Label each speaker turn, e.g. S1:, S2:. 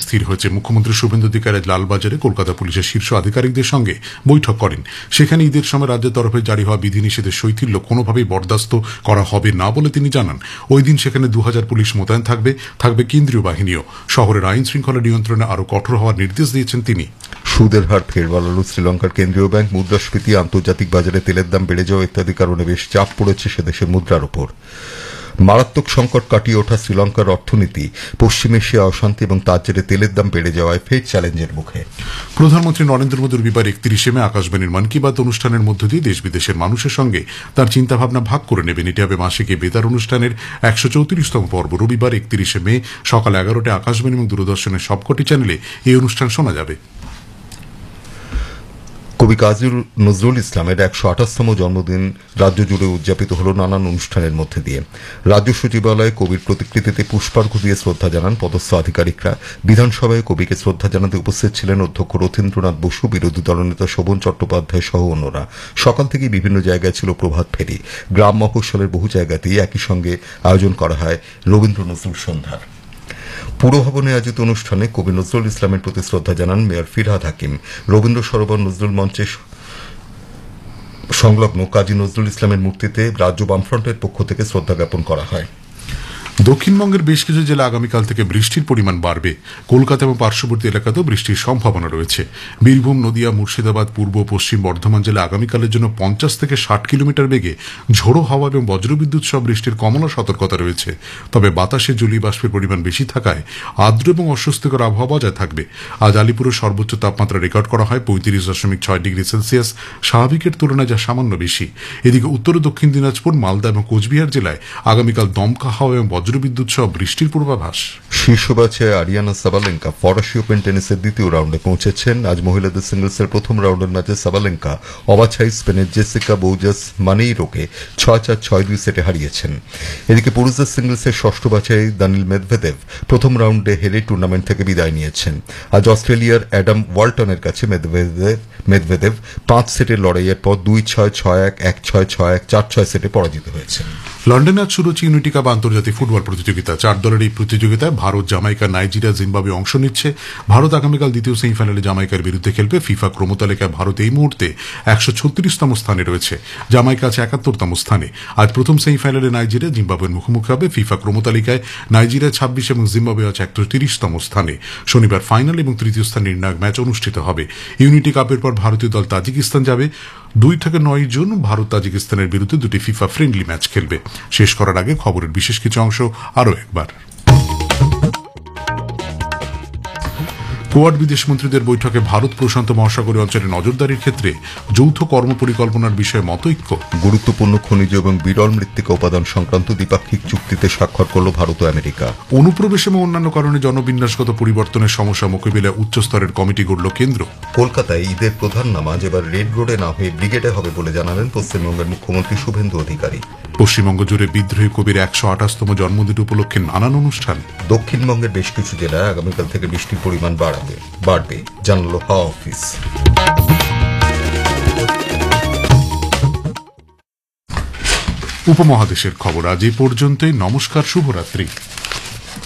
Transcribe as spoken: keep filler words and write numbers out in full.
S1: স্থির হয়েছে। মুখ্যমন্ত্রী শুভেন্দু অধিকারী লালবাজারে কলকাতা পুলিশের শীর্ষ আধিকারিকদের সঙ্গে বৈঠক করেন। সেখানে ঈদের সময় রাজ্যের তরফে জারি হওয়া বিধিনিষেধের শৈথিল্য কোনোভাবেই বরদাস্ত করা হবে না বলে তিনি জানান। ওই দিন সেখানে দু হাজার পুলিশ মোতায়েন থাকবে থাকবে কেন্দ্রীয় বাহিনীও। শহরের আইন শৃঙ্খলা নিয়ন্ত্রণে আরও কঠোর হওয়ার নির্দেশ দিয়েছেন তিনি।
S2: সুদের হার ফের বাড়ালো শ্রীলঙ্কার কেন্দ্রীয় ব্যাংক। মুদ্রাস্ফীতি, আন্তর্জাতিক বাজারে তেলের দাম বেড়ে যাওয়া ইত্যাদি কারণে বেশ চাপ পড়েছে সে দেশের মুদ্রার ওপর। মারাত্মক সংকট কাটিয়ে ওঠা শ্রীলঙ্কার অর্থনীতি পশ্চিম এশিয়া অশান্তি এবং তার জেরে তেলের দাম বেড়ে যাওয়ায় ফের চ্যালেঞ্জের মুখে।
S1: প্রধানমন্ত্রী নরেন্দ্র মোদী রবিবার একত্রিশে মে আকাশবাণীর মন কি বাত অনুষ্ঠানের মধ্য দিয়ে দেশ বিদেশের মানুষের সঙ্গে তার চিন্তাভাবনা ভাগ করে নেবেন। এটি হবে মাসিক এই বেতার অনুষ্ঠানের একশো চৌত্রিশতম পর্ব। রবিবার একত্রিশে মে সকাল এগারোটায় আকাশবাণী এবং দূরদর্শনের সবকটি চ্যানেলে এই অনুষ্ঠান শোনা যাবে।
S2: কবি কাজী নজরুল ইসলামের একশো আঠাশতম জন্মদিন রাজ্য জুড়ে উদযাপিত হল নানান অনুষ্ঠানের মধ্যে দিয়ে। রাজ্য সচিবালয়ে কবির প্রতিকৃতিতে পুষ্পার্ঘ্য দিয়ে শ্রদ্ধা জানান পদস্থ আধিকারিকরা। বিধানসভায় কবিকে শ্রদ্ধা জানাতে উপস্থিত ছিলেন অধ্যক্ষ রথীন্দ্রনাথ বসু, বিরোধী দলনেতা শোভন চট্টোপাধ্যায় সহ অন্যরা। সকাল থেকেই বিভিন্ন জায়গায় ছিল প্রভাত ফেরি। গ্রাম মফস্বলের বহু জায়গাতেই একই সঙ্গে আয়োজন করা হয় রবীন্দ্র নজরুল সন্ধ্যার। পুরভবনে আয়োজিত অনুষ্ঠানে কবি নজরুল ইসলামের প্রতি শ্রদ্ধা জানান মেয়র ফিরহাদ হাকিম। রবীন্দ্র সরোবর নজরুল মঞ্চে সংলগ্ন কাজী নজরুল ইসলামের মূর্তিতে রাজ্য বামফ্রন্টের পক্ষ থেকে শ্রদ্ধা জ্ঞাপন করা হয়।
S1: দক্ষিণবঙ্গের বেশ কিছু জেলা আগামীকাল থেকে বৃষ্টির পরিমাণ বাড়বে। কলকাতা এবং পার্শ্ববর্তী এলাকাতেও বৃষ্টির সম্ভাবনা রয়েছে। বীরভূম, নদিয়া, মুর্শিদাবাদ, পূর্ব পশ্চিম বর্ধমান জেলা আগামীকালের জন্য পঞ্চাশ থেকে ষাট কিলোমিটার বেগে ঝোড়ো হাওয়া এবং বজ্রবিদ্যুৎ সহ বৃষ্টির কমলা সতর্কতা রয়েছে। তবে বাতাসে জলীয় বাষ্পের পরিমাণ বেশি থাকায় আর্দ্র এবং অস্বস্তিকর আবহাওয়া বজায় থাকবে। আজ আলিপুরের সর্বোচ্চ তাপমাত্রা রেকর্ড করা হয় পঁয়ত্রিশ দশমিক ছয় ডিগ্রি সেলসিয়াস, স্বাভাবিকের তুলনায় যা সামান্য বেশি। এদিকে উত্তর ও দক্ষিণ দিনাজপুর, মালদা এবং কোচবিহার জেলায় আগামীকাল দমকা হাওয়া এবং বজ্রবিদ্যুৎ সহ বৃষ্টির পূর্বাভাস।
S2: শীর্ষ বাছাই আরিয়ানা সাবালেঙ্কা ফরাসি ওপেন টেনিসের দ্বিতীয় রাউন্ডে পৌঁছেছেন। আজ মহিলাদের সিঙ্গলসের প্রথম রাউন্ডের ম্যাচে সাবালেঙ্কা অবাছাই স্পেনের জেসিকা বৌজাস মানেইরোকে ছয় চার ছয় দুই সেটে হারিয়েছেন। এদিকে পুরুষদের সিঙ্গলসের ষষ্ঠ বাছাই দানিল মেদভেদেভ প্রথম রাউন্ডে হেরে টুর্নামেন্ট থেকে বিদায় নিয়েছেন। আজ অস্ট্রেলিয়ার অ্যাডাম ওয়ালটনের কাছে মেদভেদেভ মেদভেদেভ পাঁচ সেটের লড়াইয়ের পর দুই ছয় ছয় এক এক ছয় ছয় এক চার ছয় সেটে পরাজিত হয়েছেন।
S1: লন্ডনে আজ শুরু হচ্ছে ইউনিটি কাপ আন্তর্জাতিক ফুটবল প্রতিযোগিতা। চার দলের এই প্রতিযোগিতায় ভারত, জামাইকা, নাইজেরিয়া, জিম্বাবুয়ে অংশ নিচ্ছে। ভারত আগামীকাল দ্বিতীয় সেমিফাইনালে জামাইকার বিরুদ্ধে খেলবে। ফিফা ক্রমতালিকায় ভারত এই মুহূর্তে একশো ছত্রিশতম স্থানে রয়েছে। জামাইকা আছে একাত্তরতম স্থানে। আজ প্রথম সেমিফাইনালে নাইজেরিয়া জিম্বাবুয়ের মুখোমুখি হবে। ফিফা ক্রমতালিকায় নাইজেরিয়া ছাব্বিশ এবং জিম্বাবুয়ে আছে একশো তিরিশতম স্থানে। শনিবার ফাইনাল এবং তৃতীয় স্থান নির্ণায়ক ম্যাচ অনুষ্ঠিত হবে। ইউনিটি কাপের পর ভারতীয় দল তাজিকিস্তান যাবে। দুই থেকে নয় জুন ভারত তাজিকিস্তানের বিরুদ্ধে দুটি ফিফা ফ্রেন্ডলি ম্যাচ খেলবে। শেষ করার আগে খবরের বিশেষ কিছু অংশ আরও একবার। কোয়াড বিদেশমন্ত্রীদের বৈঠকে ভারত প্রশান্ত মহাসাগরীয় অঞ্চলে নজরদারির ক্ষেত্রে যৌথ কর্মপরিকল্পনার বিষয়ে মতৈক্য।
S2: গুরুত্বপূর্ণ খনিজ এবং বিরল মৃত্তিকা উপাদান সংক্রান্ত দ্বিপাক্ষিক চুক্তিতে স্বাক্ষর করল ভারত ও আমেরিকা।
S1: অনুপ্রবেশ এবং অন্যান্য কারণে জনবিন্যাসগত পরিবর্তনের সমস্যা মোকাবিলায় উচ্চস্তরের কমিটি গড়ল কেন্দ্র।
S2: কলকাতায় ঈদের প্রধান নামাজ এবার রেড রোডে না হয়ে ব্রিগেডে হবে বলে জানালেন পশ্চিমবঙ্গের মুখ্যমন্ত্রী শুভেন্দু অধিকারী।
S1: পশ্চিমবঙ্গ জুড়ে বিদ্রোহী কবির একশো আঠাশতম জন্মদিন উপলক্ষে নানান অনুষ্ঠান।
S2: দক্ষিণবঙ্গের বেশ কিছু জেলায় আগামীকাল থেকে বৃষ্টির পরিমাণ বাড়াবে বাড়বে জানালো হাওয়া অফিস।
S1: উপমহাদেশের খবর আজ এই পর্যন্তই। নমস্কার, শুভরাত্রি।